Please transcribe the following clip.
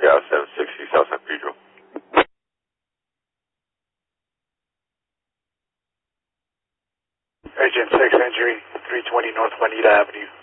Yeah, 760 South San Pedro. Agent 6 injury, 320 North Juanita Avenue.